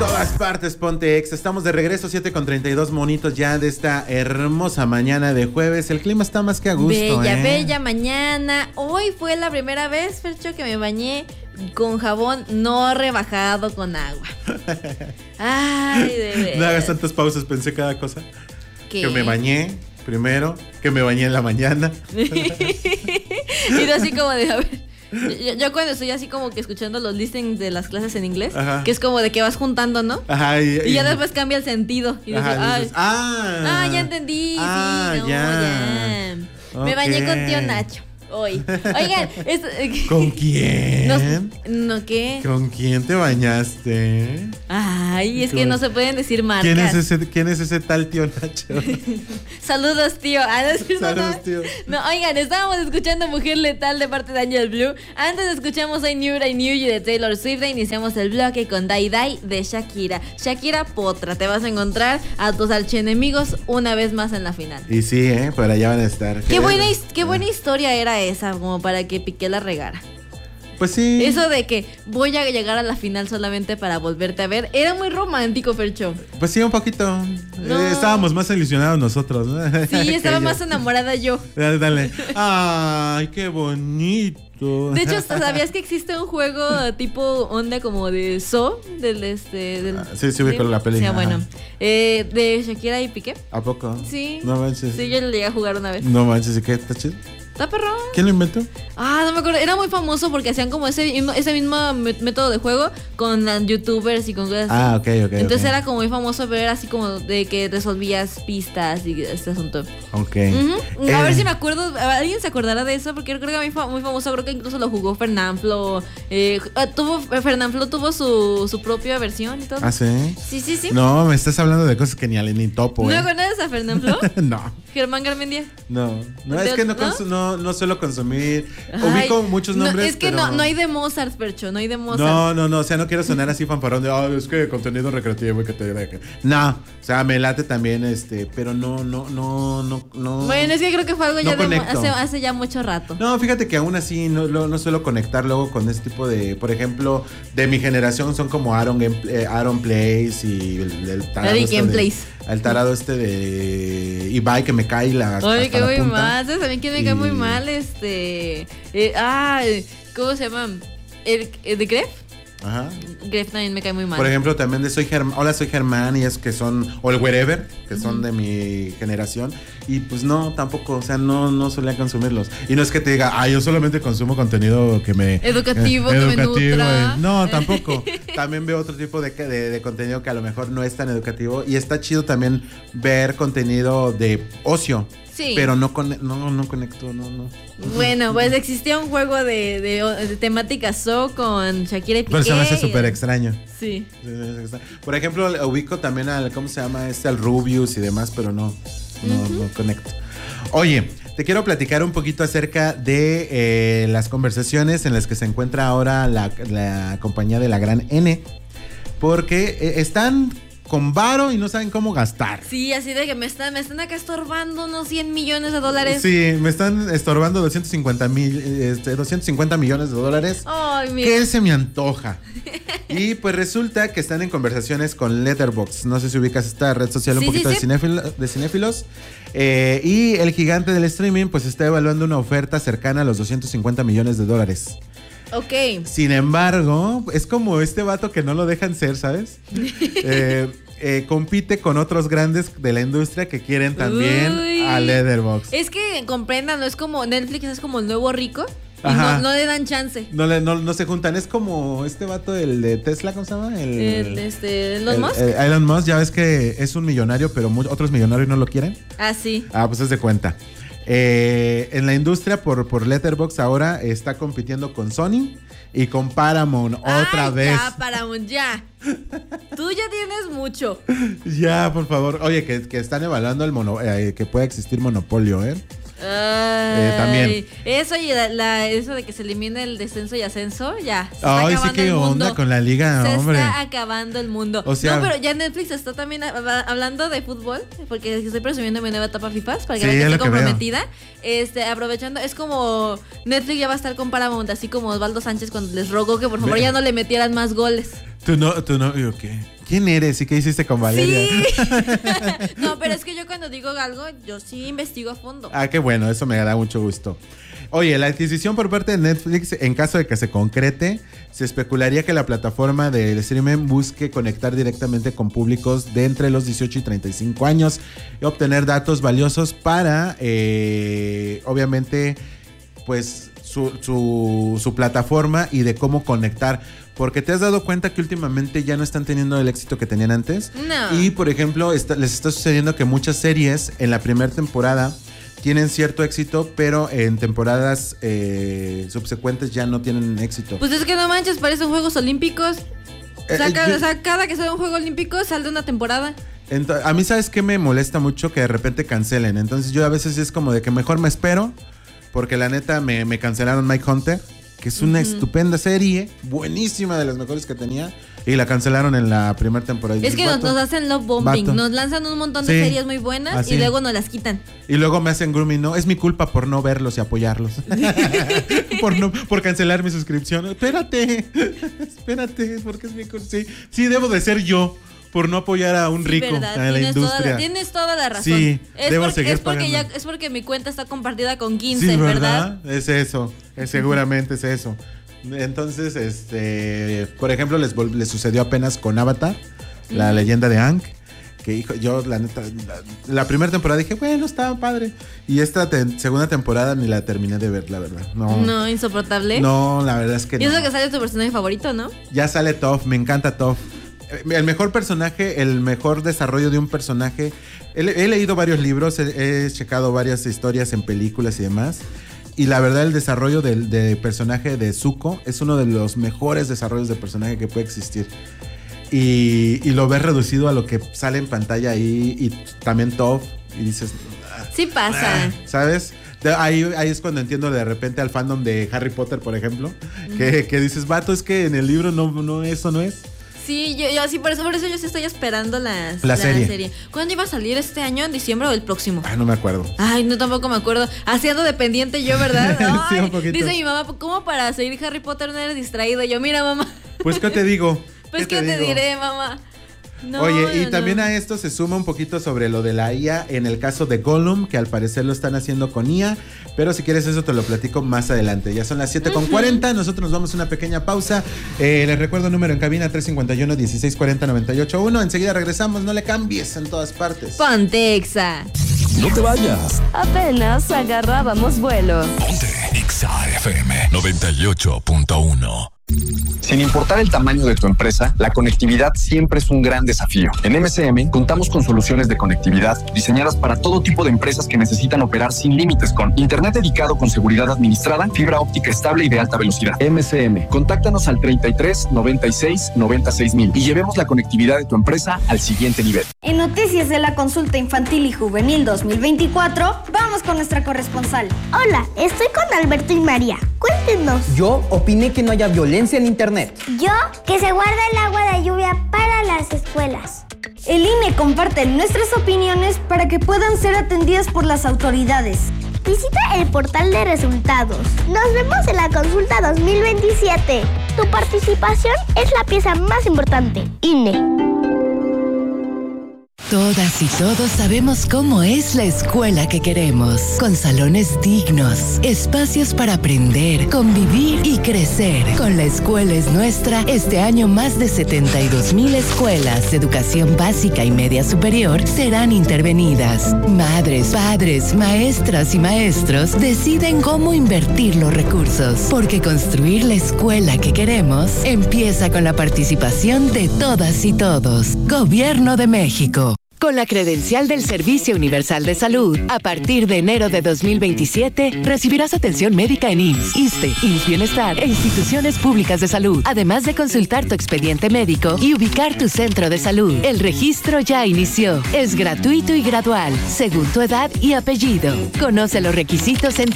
todas partes, ponte ex. Estamos de regreso, 7:32 monitos ya de esta hermosa mañana de jueves. El clima está más que a gusto, bella mañana. Hoy fue la primera vez, Fercho, que me bañé con jabón no rebajado con agua. Ay, de verdad. No hagas tantas pausas, pensé cada cosa. ¿Qué? Que me bañé primero, que me bañé en la mañana. Y tú así como de, a ver. Yo cuando estoy así como que escuchando los listings de las clases en inglés, ajá, que es como de que vas juntando, ¿no? Ajá, y ya después cambia el sentido. Y dices, ya entendí. Sí, no, ya. Okay. Me bañé con tío Nacho hoy. Oigan, ¿con quién? No, ¿qué? ¿Con quién te bañaste? Ay, es que no se pueden decir marcas. ¿Quién es ese tal tío Nacho? Saludos, tío. Saludos, tío. No, oigan, estábamos escuchando Mujer Letal de parte de Angel Blue. Antes escuchamos I Knew You de Taylor Swift. E iniciamos el bloque con Die Die de Shakira. Shakira Potra, te vas a encontrar a tus archienemigos una vez más en la final. Y sí, por allá van a estar. Qué buena historia era esa, como para que Piqué la regara. Pues sí. Eso de que voy a llegar a la final solamente para volverte a ver, era muy romántico, Fercho. Pues sí, un poquito. No. Estábamos más ilusionados nosotros, ¿no? Sí, estaba más enamorada yo. Dale. Ay, qué bonito. De hecho, ¿sabías que existe un juego tipo onda como de sí, ubico la peli. Sí, bueno. De Shakira y Piqué. ¿A poco? Sí. No manches. Sí, yo lo llegué a jugar una vez. No manches, ¿y qué? ¿Está chido? ¿Está perrón? ¿Quién lo inventó? No me acuerdo. Era muy famoso porque hacían como ese mismo método de juego con youtubers y con cosas así. Ok. Entonces era como muy famoso, pero era así como de que resolvías pistas y este asunto. Ok. A ver si me acuerdo. ¿Alguien se acordará de eso? Porque creo que era muy famoso. Creo que incluso lo jugó Fernanfloo. Fernanfloo tuvo su propia versión y todo. ¿Ah, sí? Sí. No, me estás hablando de cosas que ni topo, ¿No conoces a Fernanfloo? No. ¿Germán Garmendia? No, es que no suelo consumir. Ubico muchos nombres. Es que pero... no hay de Mozart, Percho, no hay de Mozart. No, o sea, no quiero sonar así fanfarrón de, es que contenido recreativo y que te deje. No, o sea, me late también, pero no. Bueno, es que creo que fue algo ya hace ya mucho rato. No, fíjate que aún así no suelo conectar luego con este tipo de, por ejemplo, de mi generación son como Aaron Plays y el tarado el tarado de Ibai que me cae la. Oye, que muy mal, ¿sabes? También que me cae muy mal ¿cómo se llama? ¿El de Gref? Ajá. Gref también me cae muy mal. Por ejemplo, también de soy Germán y es que son, o el Wherever, que son de mi generación. Y pues no, tampoco, o sea, no solía consumirlos. Y no es que te diga, yo solamente consumo contenido que me... Educativo, que me nutra. No, tampoco. También veo otro tipo de contenido que a lo mejor no es tan educativo. Y está chido también ver contenido de ocio. Sí. Pero no conecto, no. Bueno, pues existía un juego de temática con Shakira y Piqué. Pero se me hace súper extraño. Sí. Por ejemplo, ubico también al, ¿cómo se llama? Al Rubius y demás, pero no conecto. Oye, te quiero platicar un poquito acerca de las conversaciones en las que se encuentra ahora la compañía de la gran N. Porque están con varo y no saben cómo gastar. Sí, así de que me están acá estorbando unos $100 millones. Sí, me están estorbando 250 millones de dólares. Ay, mira. ¿Qué se me antoja? Y pues resulta que están en conversaciones con Letterboxd. No sé si ubicas esta red social un poquito. Sí. De cinéfilos. Y el gigante del streaming pues está evaluando una oferta cercana a los 250 millones de dólares. Ok. Sin embargo, es como este vato que no lo dejan ser, ¿sabes? Compite con otros grandes de la industria que quieren también a Letterboxd. Es que comprendan, no es como Netflix, es como el nuevo rico. Y no le dan chance. No se juntan. Es como este vato, el de Tesla, ¿cómo se llama? Elon Musk. Elon Musk, ya ves que es un millonario, pero otros millonarios no lo quieren. Sí. Pues haz de cuenta. En la industria por Letterboxd ahora está compitiendo con Sony y con Paramount otra vez. Ya, Paramount, ya. Tú ya tienes mucho. Ya, por favor. Oye, que están evaluando que pueda existir monopolio, también. Eso y eso de que se elimine el descenso y ascenso, ya. Se está sí, acabando qué el mundo. onda con la liga, hombre. Se está acabando el mundo. O sea, no, pero ya Netflix está también hablando de fútbol, porque estoy presumiendo mi nueva etapa FIFAs para que vean que estoy comprometida. Aprovechando, es como Netflix ya va a estar con Paramount, así como Osvaldo Sánchez cuando les rogó que por favor ya no le metieran más goles. ¿Tú no? ¿Yo qué? ¿Quién eres y qué hiciste con Valeria? Sí. No, pero es que yo cuando digo algo, yo sí investigo a fondo. Ah, qué bueno, eso me da mucho gusto. Oye, la adquisición por parte de Netflix, en caso de que se concrete, se especularía que la plataforma del streaming busque conectar directamente con públicos de entre los 18 y 35 años y obtener datos valiosos para, obviamente, pues su plataforma y de cómo conectar. Porque te has dado cuenta que últimamente ya no están teniendo el éxito que tenían antes. No. Y, por ejemplo, les está sucediendo que muchas series en la primera temporada tienen cierto éxito, pero en temporadas subsecuentes ya no tienen éxito. Pues es que no manches, parecen Juegos Olímpicos. Cada que sale un Juego Olímpico sale una temporada. A mí, ¿sabes qué me molesta mucho? Que de repente cancelen. Entonces yo a veces es como de que mejor me espero, porque la neta me cancelaron Mindhunter, que es una estupenda serie, buenísima, de las mejores que tenía, y la cancelaron en la primera temporada. Es que nos hacen love bombing, nos lanzan un montón de series muy buenas así. Y luego nos las quitan. Y luego me hacen grooming, no, es mi culpa por no verlos y apoyarlos. por cancelar mi suscripción. Espérate, porque es mi culpa. Sí, debo de ser yo. Por no apoyar a un rico en la industria. Tienes toda la razón. Sí, debo seguir pagando. Es porque mi cuenta está compartida con 15, sí, ¿verdad? Es eso, seguramente es eso. Entonces, por ejemplo, les sucedió apenas con Avatar, la leyenda de Aang, que hijo, yo la neta, la primera temporada dije, bueno, estaba padre. Y esta segunda temporada ni la terminé de ver, la verdad. No, insoportable. No, la verdad es que no. Y eso que sale tu personaje favorito, ¿no? Ya sale Toph, me encanta Toph. El mejor personaje, el mejor desarrollo de un personaje. He leído varios libros, he checado varias historias en películas y demás. Y la verdad, el desarrollo del personaje de Zuko es uno de los mejores desarrollos de personaje que puede existir. Y lo ves reducido a lo que sale en pantalla ahí. Y también Toph. Y dices... Sí pasa. ¿Sabes? Ahí es cuando entiendo de repente al fandom de Harry Potter, por ejemplo. Que dices, vato, es que en el libro no eso no es. Sí, yo sí, por eso yo sí estoy esperando la serie. ¿Cuándo iba a salir este año? ¿En diciembre o el próximo? No me acuerdo. Ay, no, tampoco me acuerdo. Haciendo dependiente yo, ¿verdad? Sí, un poquito. Dice mi mamá, ¿cómo para seguir Harry Potter no eres distraído? Yo, mira, mamá. Pues, ¿qué te digo? Pues, ¿qué te diré, mamá? No, oye, también a esto se suma un poquito sobre lo de la IA en el caso de Gollum, que al parecer lo están haciendo con IA, pero si quieres eso te lo platico más adelante. Ya son las 7:40, nosotros nos vamos a una pequeña pausa. Les recuerdo el número en cabina 351-1640-981. Enseguida regresamos, no le cambies, en todas partes. Ponte Exa. No te vayas. Apenas agarrábamos vuelo. Ponte Exa FM 98.1. Sin importar el tamaño de tu empresa, la conectividad siempre es un gran desafío. En MCM contamos con soluciones de conectividad diseñadas para todo tipo de empresas que necesitan operar sin límites con internet dedicado con seguridad administrada, fibra óptica estable y de alta velocidad. MCM, contáctanos al 33 96 96 mil y llevemos la conectividad de tu empresa al siguiente nivel. En Noticias de la Consulta Infantil y Juvenil 2024, vamos con nuestra corresponsal. Hola, estoy con Alberto y María. Cuéntenos. Yo opiné que no haya violencia en internet. Yo, que se guarda el agua de lluvia para las escuelas. El INE comparte nuestras opiniones para que puedan ser atendidas por las autoridades. Visita el portal de resultados. Nos vemos en la consulta 2027. Tu participación es la pieza más importante. INE. Todas y todos sabemos cómo es la escuela que queremos, con salones dignos, espacios para aprender, convivir y crecer. Con La Escuela es Nuestra, este año más de 72,000 escuelas de educación básica y media superior serán intervenidas. Madres, padres, maestras y maestros deciden cómo invertir los recursos, porque construir la escuela que queremos empieza con la participación de todas y todos. Gobierno de México. Con la credencial del Servicio Universal de Salud, a partir de enero de 2027, recibirás atención médica en IMSS, ISSSTE, IMSS Bienestar e instituciones públicas de salud, además de consultar tu expediente médico y ubicar tu centro de salud. El registro ya inició. Es gratuito y gradual, según tu edad y apellido. Conoce los requisitos en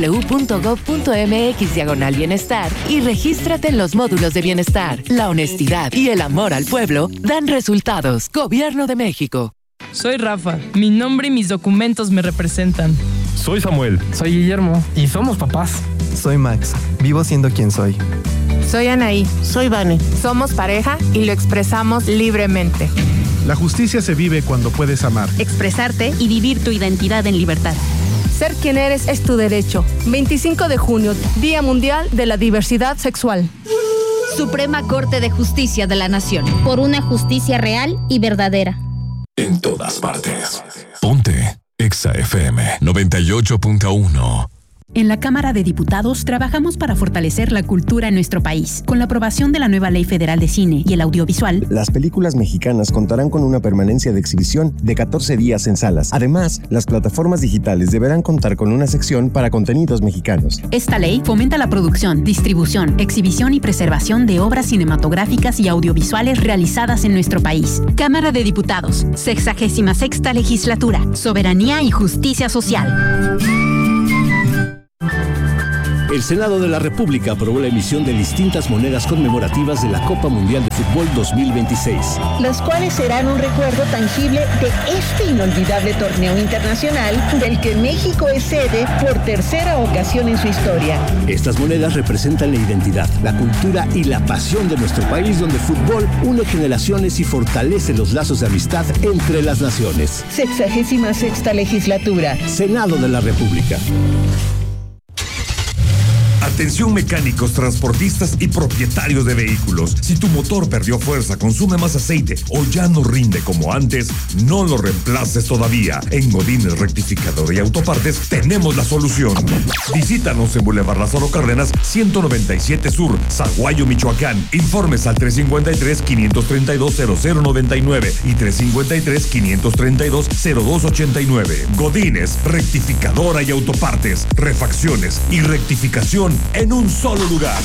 www.gov.mx/bienestar y regístrate en los módulos de bienestar. La honestidad y el amor al pueblo dan resultados. Gobierno de México. Soy Rafa, mi nombre y mis documentos me representan. Soy Samuel. Soy Guillermo y somos papás. Soy Max, vivo siendo quien soy. Soy Anaí. Soy Vane. Somos pareja y lo expresamos libremente. La justicia se vive cuando puedes amar, expresarte y vivir tu identidad en libertad. Ser quien eres es tu derecho. 25 de junio, Día Mundial de la Diversidad Sexual. Suprema Corte de Justicia de la Nación. Por una justicia real y verdadera. En todas partes. Ponte Exa FM 98.1. En la Cámara de Diputados trabajamos para fortalecer la cultura en nuestro país. Con la aprobación de la nueva Ley Federal de Cine y el Audiovisual, las películas mexicanas contarán con una permanencia de exhibición de 14 días en salas. Además, las plataformas digitales deberán contar con una sección para contenidos mexicanos. Esta ley fomenta la producción, distribución, exhibición y preservación de obras cinematográficas y audiovisuales realizadas en nuestro país. Cámara de Diputados, 66ª Legislatura, Soberanía y Justicia Social. El Senado de la República aprobó la emisión de distintas monedas conmemorativas de la Copa Mundial de Fútbol 2026. Las cuales serán un recuerdo tangible de este inolvidable torneo internacional del que México es sede por tercera ocasión en su historia. Estas monedas representan la identidad, la cultura y la pasión de nuestro país, donde el fútbol une generaciones y fortalece los lazos de amistad entre las naciones. 66ª Legislatura. Senado de la República. Atención mecánicos, transportistas y propietarios de vehículos. Si tu motor perdió fuerza, consume más aceite o ya no rinde como antes, no lo reemplaces todavía. En Godínez Rectificador y Autopartes tenemos la solución. Visítanos en Boulevard Lázaro Cárdenas, 197 Sur, Zaguayo, Michoacán. Informes al 353-532-0099 y 353-532-0289. Godínez Rectificadora y Autopartes. Refacciones y rectificación en un solo lugar.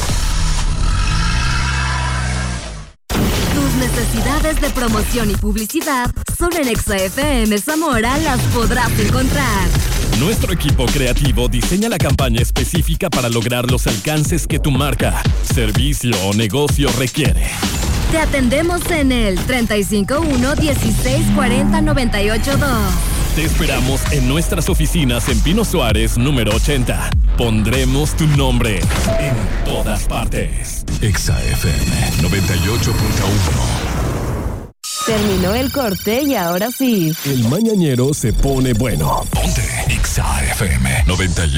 Tus necesidades de promoción y publicidad solo en Exa FM Zamora las podrás encontrar. Nuestro equipo creativo diseña la campaña específica para lograr los alcances que tu marca, servicio o negocio requiere. Te atendemos en el 351-1640-982. Te esperamos en nuestras oficinas en Pino Suárez, número 80. Pondremos tu nombre en todas partes. Exa FM 98.1. Terminó el corte y ahora sí. El mañanero se pone bueno. Ponte Exa FM 98.1.